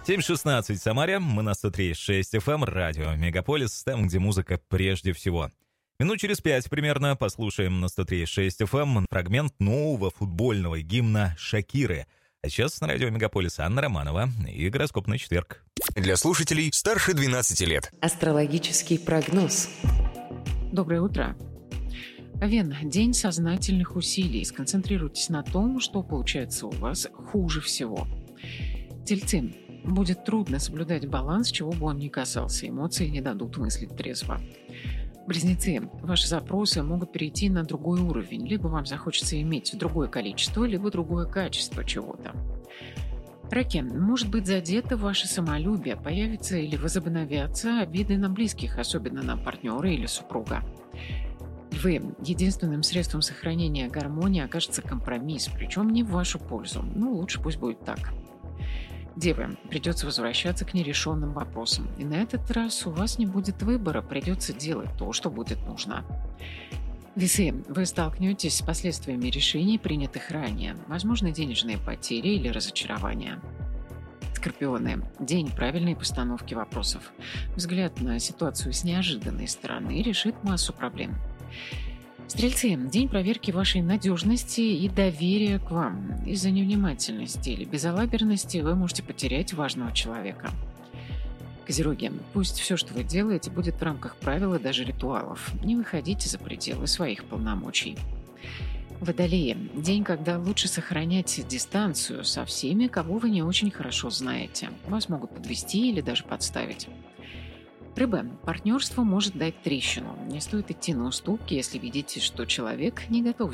7:16 в Самаре, мы на 103.6 FM, радио Мегаполис, там, где музыка прежде всего. Минут через 5 примерно послушаем на 103.6 FM фрагмент нового футбольного гимна «Шакиры». А сейчас на радио Мегаполис Анна Романова и гороскопный четверг. Для слушателей старше 12 лет. Астрологический прогноз. Доброе утро. Овен, день сознательных усилий. Сконцентрируйтесь на том, что получается у вас хуже всего. Тельцы, будет трудно соблюдать баланс, чего бы он ни касался. Эмоции не дадут мыслить трезво. Близнецы, ваши запросы могут перейти на другой уровень. Либо вам захочется иметь другое количество, либо другое качество чего-то. Раки, может быть задето ваше самолюбие, появятся или возобновятся обиды на близких, особенно на партнера или супруга. Львы, единственным средством сохранения гармонии окажется компромисс, причем не в вашу пользу. Лучше пусть будет так. Девы, придется возвращаться к нерешенным вопросам. И на этот раз у вас не будет выбора, придется делать то, что будет нужно. Весы, вы столкнетесь с последствиями решений, принятых ранее. Возможно, денежные потери или разочарования. Скорпионы, день правильной постановки вопросов. Взгляд на ситуацию с неожиданной стороны решит массу проблем. Стрельцы, день проверки вашей надежности и доверия к вам. Из-за невнимательности или безалаберности вы можете потерять важного человека. Козероги, пусть все, что вы делаете, будет в рамках правил и даже ритуалов. Не выходите за пределы своих полномочий. Водолеи, день, когда лучше сохранять дистанцию со всеми, кого вы не очень хорошо знаете. Вас могут подвести или даже подставить. Рыбы, партнерство может дать трещину. Не стоит идти на уступки, если видите, что человек не готов